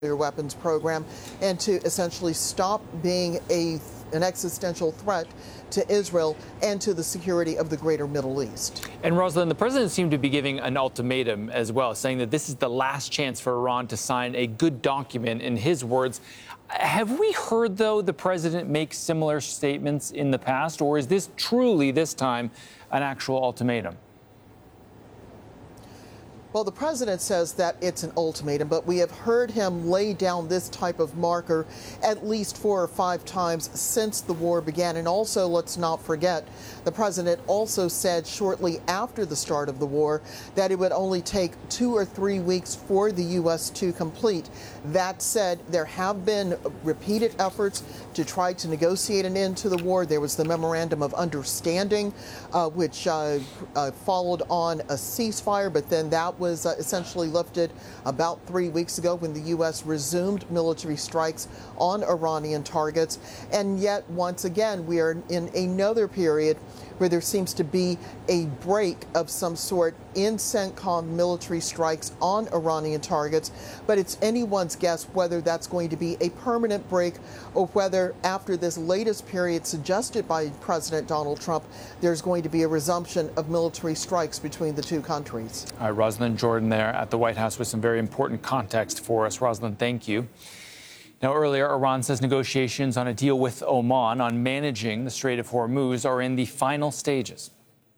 weapons program and to essentially stop being an existential threat to Israel and to the security of the greater Middle East. And Rosalind, the president seemed to be giving an ultimatum as well, saying that this is the last chance for Iran to sign a good document, in his words. Have we heard, though, the president make similar statements in the past, or is this truly, this time, an actual ultimatum? Well, the president says that it's an ultimatum, but we have heard him lay down this type of marker at least 4 or 5 times since the war began. And also, let's not forget, the president also said shortly after the start of the war that it would only take 2 or 3 weeks for the U.S. to complete. That said, there have been repeated efforts to try to negotiate an end to the war. There was the Memorandum of Understanding, which followed on a ceasefire, but then that was essentially lifted about 3 weeks ago when the U.S. resumed military strikes on Iranian targets. And yet, once again, we are in another period where there seems to be a break of some sort in CENTCOM military strikes on Iranian targets. But it's anyone's guess whether that's going to be a permanent break or whether after this latest period suggested by President Donald Trump, there's going to be a resumption of military strikes between the two countries. All right, Rosalind Jordan there at the White House with some very important context for us. Rosalind, thank you. Now, earlier, Iran says negotiations on a deal with Oman on managing the Strait of Hormuz are in the final stages.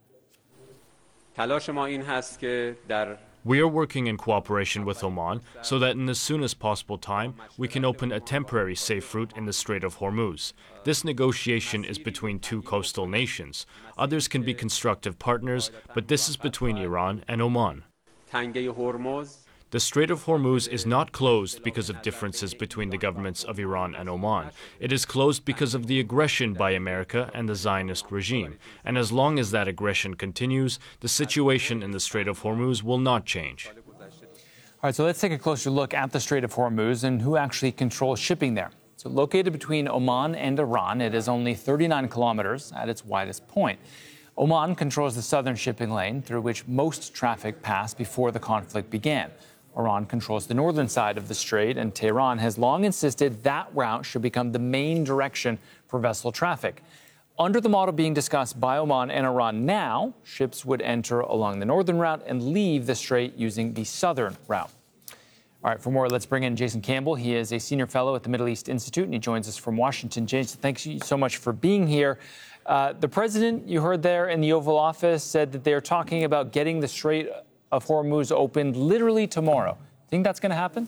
We are working in cooperation with Oman so that in the soonest possible time, we can open a temporary safe route in the Strait of Hormuz. This negotiation is between 2 coastal nations. Others can be constructive partners, but this is between Iran and Oman. The Strait of Hormuz is not closed because of differences between the governments of Iran and Oman. It is closed because of the aggression by America and the Zionist regime. And as long as that aggression continues, the situation in the Strait of Hormuz will not change. All right, so let's take a closer look at the Strait of Hormuz and who actually controls shipping there. So located between Oman and Iran, it is only 39 kilometers at its widest point. Oman controls the southern shipping lane through which most traffic passed before the conflict began. Iran controls the northern side of the strait, and Tehran has long insisted that route should become the main direction for vessel traffic. Under the model being discussed by Oman and Iran now, ships would enter along the northern route and leave the strait using the southern route. All right, for more, let's bring in Jason Campbell. He is a senior fellow at the Middle East Institute, and he joins us from Washington. Jason, thanks so much for being here. The president, you heard there in the Oval Office, said that they're talking about getting the Strait of Hormuz opened literally tomorrow. Think that's going to happen?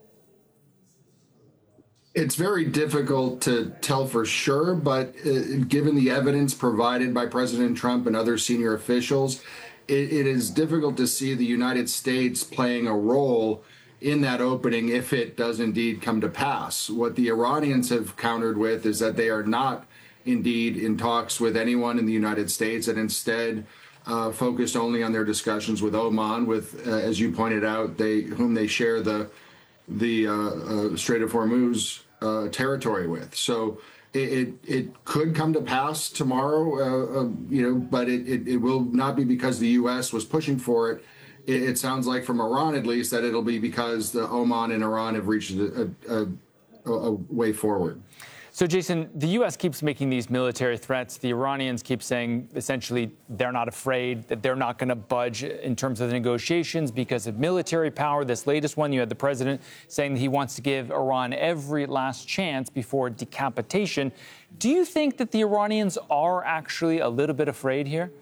It's very difficult to tell for sure, but given the evidence provided by President Trump and other senior officials, it is difficult to see the United States playing a role in that opening if it does indeed come to pass. What the Iranians have countered with is that they are not indeed in talks with anyone in the United States and instead focused only on their discussions with Oman, with, as you pointed out, whom they share the Strait of Hormuz territory with. So it could come to pass tomorrow, but it will not be because the U.S. was pushing for it. It sounds like from Iran, at least, that it'll be because the Oman and Iran have reached a way forward. So, Jason, the U.S. keeps making these military threats. The Iranians keep saying, essentially, they're not afraid, that they're not going to budge in terms of the negotiations because of military power. This latest one, you had the president saying that he wants to give Iran every last chance before decapitation. Do you think that the Iranians are actually a little bit afraid here?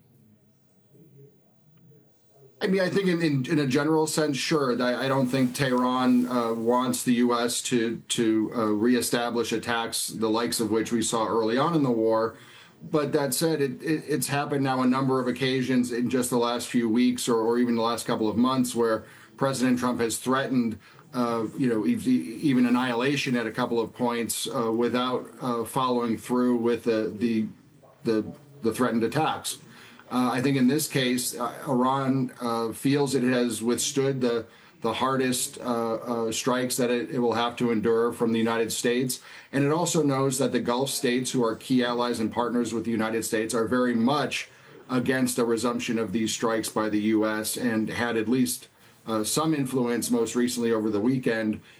I mean, I think in a general sense, sure. I don't think Tehran wants the U.S. to reestablish attacks, the likes of which we saw early on in the war. But that said, it's happened now a number of occasions in just the last few weeks or even the last couple of months where President Trump has threatened, even annihilation at a couple of points without following through with the threatened attacks. I think in this case, Iran feels it has withstood the hardest strikes that it will have to endure from the United States. And it also knows that the Gulf states, who are key allies and partners with the United States, are very much against a resumption of these strikes by the U.S. and had at least some influence most recently over the weekend